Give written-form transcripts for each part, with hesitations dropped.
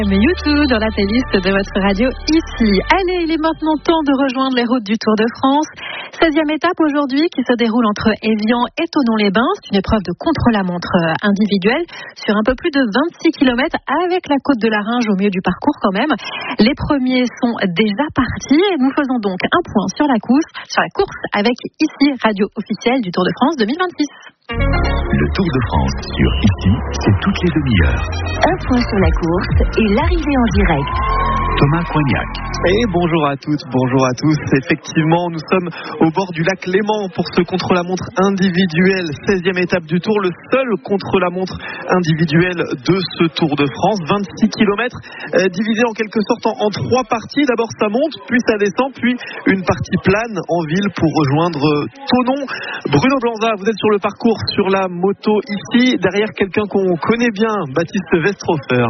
Mais YouTube dans la playlist de votre radio ici. Allez, il est maintenant temps de rejoindre les routes du Tour de France. 16e étape aujourd'hui qui se déroule entre Évian et Thonon-les-Bains. C'est une épreuve de contre-la-montre individuelle sur un peu plus de 26 km avec la côte de la Ringe au milieu du parcours quand même. Les premiers sont déjà partis et nous faisons donc un point sur la course avec ici radio officielle du Tour de France 2026. Le Tour de France sur ici, c'est toutes les demi-heures. Un point sur la course et l'arrivée en direct. Thomas Coignac. Et bonjour à toutes, bonjour à tous. Effectivement, nous sommes au bord du lac Léman pour ce contre-la-montre individuel. 16e étape du Tour, le seul contre-la-montre individuel de ce Tour de France. 26 km divisé en quelque sorte en trois parties. D'abord ça monte, puis ça descend, puis une partie plane en ville pour rejoindre Thonon. Bruno Blanza, vous êtes sur le parcours sur la moto ici, derrière quelqu'un qu'on connaît bien, Baptiste Westrofer.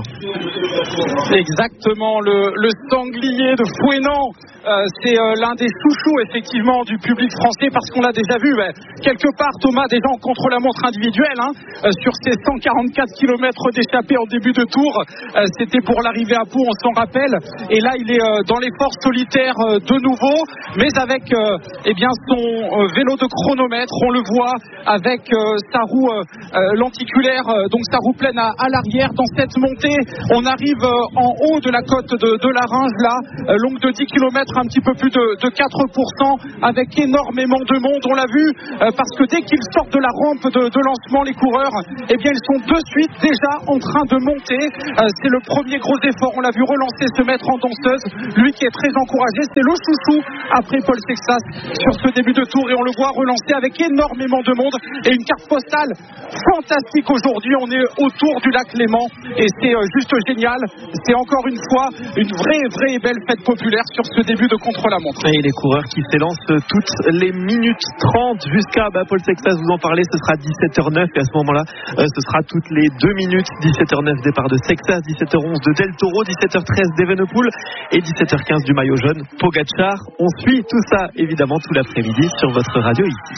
Exactement, le sanglier de Fouesnant. C'est l'un des chouchous effectivement du public français parce qu'on l'a déjà vu quelque part, Thomas, déjà en contre-la-montre individuelle sur ces 144 km d'échappée en début de tour. C'était pour l'arrivée à Pau, on s'en rappelle, et là il est dans l'effort solitaire de nouveau, mais avec son vélo de chronomètre, on le voit avec sa roue lenticulaire, donc sa roue pleine à l'arrière. Dans cette montée, on arrive en haut de la côte de la Ringe là, longue de 10 km, un petit peu plus de 4%, avec énormément de monde. On l'a vu parce que dès qu'ils sortent de la rampe de lancement, les coureurs, ils sont de suite déjà en train de monter. C'est le premier gros effort. On l'a vu relancer, se mettre en danseuse. Lui qui est très encouragé, c'est le chouchou après Paul Sexas sur ce début de tour, et on le voit relancer avec énormément de monde et une carte postale fantastique aujourd'hui. On est autour du lac Léman et c'est juste génial. C'est encore une fois une vraie belle fête populaire sur ce début de contre-la-montre. Et les coureurs qui s'élancent toutes les minutes 30 jusqu'à Paul Sexas, vous en parlez, ce sera 17h09 et à ce moment-là ce sera toutes les 2 minutes. 17h09 départ de Sexas, 17h11 de Del Toro, 17h13 d'Evenepoel et 17h15 du maillot jaune Pogačar. On suit tout ça évidemment tout l'après-midi sur votre radio ici.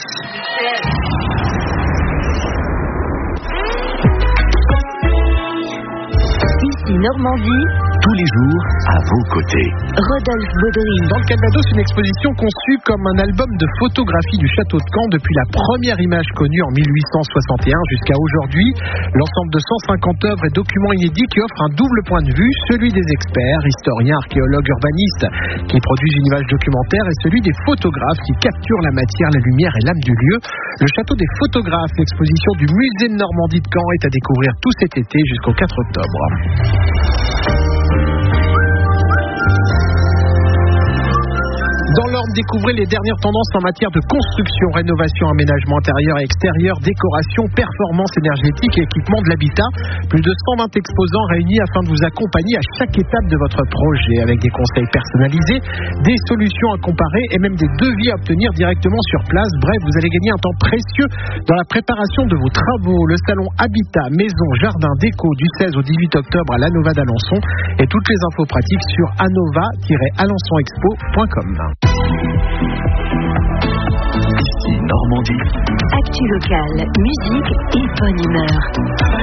Ici Normandie. Tous les jours, à vos côtés. Rodolphe Baudry. Dans le Calvados, une exposition conçue comme un album de photographie du château de Caen depuis la première image connue en 1861 jusqu'à aujourd'hui. L'ensemble de 150 œuvres et documents inédits qui offrent un double point de vue, celui des experts, historiens, archéologues, urbanistes qui produisent une image documentaire, et celui des photographes qui capturent la matière, la lumière et l'âme du lieu. Le château des photographes, l'exposition du musée de Normandie de Caen, est à découvrir tout cet été jusqu'au 4 octobre. Dans l'ordre, découvrez les dernières tendances en matière de construction, rénovation, aménagement intérieur et extérieur, décoration, performance énergétique et équipement de l'habitat. Plus de 120 exposants réunis afin de vous accompagner à chaque étape de votre projet, avec des conseils personnalisés, des solutions à comparer et même des devis à obtenir directement sur place. Bref, vous allez gagner un temps précieux dans la préparation de vos travaux. Le salon Habitat, Maison, Jardin, Déco du 16 au 18 octobre à l'Anova d'Alençon, et toutes les infos pratiques sur anova-alençonexpo.com. Ici Normandie. Actu locale, musique et bonne humeur.